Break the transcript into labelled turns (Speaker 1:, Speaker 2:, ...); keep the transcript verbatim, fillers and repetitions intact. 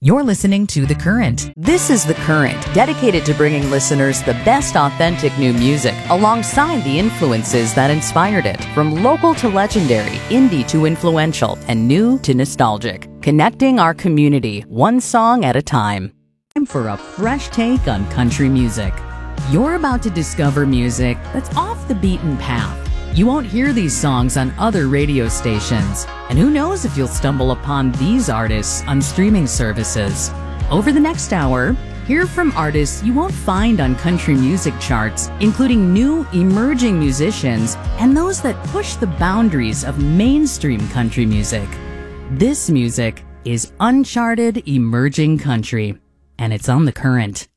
Speaker 1: You're listening to The Current.
Speaker 2: This is The Current, dedicated to bringing listeners the best authentic new music alongside the influences that inspired it, from local to legendary, indie to influential, and new to nostalgic. Connecting our community, one song at a time. Time for a fresh take on country music.
Speaker 1: You're about to discover music that's off the beaten path. You won't hear these songs on other radio stations, and who knows if you'll stumble upon these artists on streaming services. Over the next hour, hear from artists you won't find on country music charts, including new emerging musicians and those that push the boundaries of mainstream country music. This music is uncharted emerging country, and it's on The Current.